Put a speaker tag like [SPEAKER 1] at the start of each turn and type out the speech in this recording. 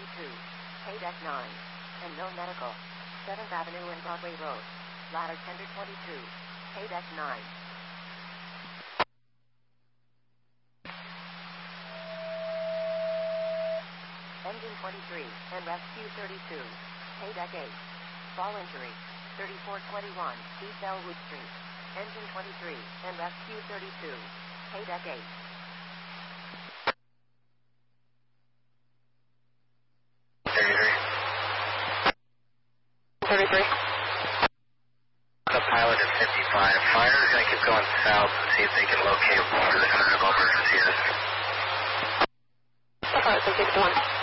[SPEAKER 1] Hay Deck 9. And no medical. 7th Avenue and Broadway Road. Ladder Tender 22. Hay Deck 9. Engine 23 and Rescue 32. Hay Deck 8. Fall injury. 3421 East Elwood Street. Engine 23 and Rescue 32. Hay Deck 8.
[SPEAKER 2] 33.
[SPEAKER 3] The pilot is 55. Fire is going to keep going south and see if they can locate water. There's an emergency.
[SPEAKER 2] Okay, so 61.